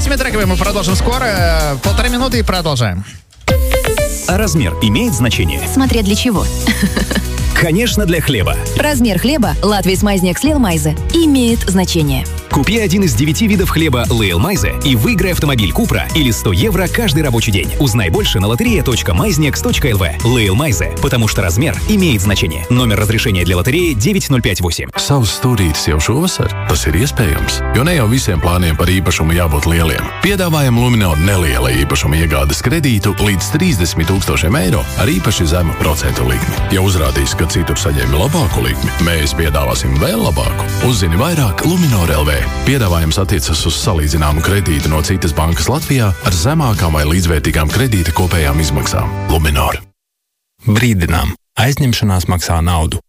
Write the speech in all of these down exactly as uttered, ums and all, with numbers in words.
этими треками мы продолжим скоро. Полторы минуты и продолжаем. Размер имеет значение? Смотря для чего. Конечно, для хлеба. Размер хлеба Латвийс Майзнекс Лейл Майзе имеет значение. Купи один из девяти видов хлеба Лейл Майзе и выиграй автомобиль Купра или сто евро каждый рабочий день. Узнай больше на лотерея точка майзнекс точка эл ви. Лейл Майзе, потому что размер имеет значение. Номер разрешения для лотереи девять ноль пять восемь. Savs stūrītis jau šovasar? Tas ir iespējams, jo ne jau visiem plāniem par īpašumu jābūt lieliem. Piedāvājam Luminor neliela īpašuma iegādes kredītu līdz trīsdesmit tūkstošiem eiro ar īpaši zemu procentu likmi. Ja uzrādīs, ka citur saņēmi labāku likmi, mēs piedāvāsim vēl labāku. Uzzini vairāk Luminor el vē. Piedāvājums attiecas uz salīdzināmu kredītu no citas bankas Latvijā ar zemākām vai līdzvērtīgām kredīta kopējām izmaksām. Luminor. Brīdinām. Aizņemšanās maksā naudu.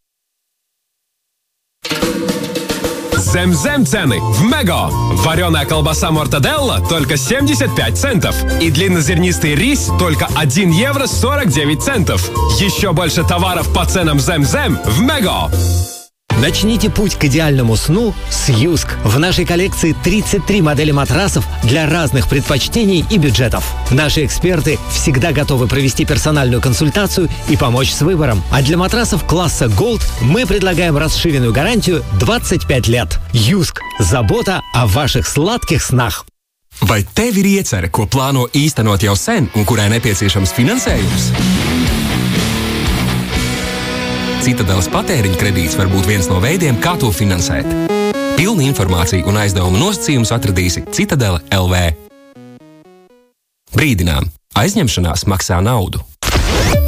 Зем-зем цены в Мега. Вареная колбаса мортаделла только семьдесят пять центов. И длиннозернистый рис только один евро сорок девять центов. Еще больше товаров по ценам Зем-зем в Мега. Начните путь к идеальному сну с Юск. В нашей коллекции тридцать три модели матрасов для разных предпочтений и бюджетов. Наши эксперты всегда готовы провести персональную консультацию и помочь с выбором. А для матрасов класса Gold мы предлагаем расширенную гарантию двадцать пять лет. Юск. Забота о ваших сладких снах. Vai tev ir iecerē, ko plāno īstenot jau sen un kurai nepieciešams finansējums? Citadeles patēriņa kredīts var būt viens no veidiem, kā to finansēt. Pilnu informāciju un aizdevumu nosacījumus atradīsi Citadele el vē. Brīdinām! Aizņemšanās maksā naudu.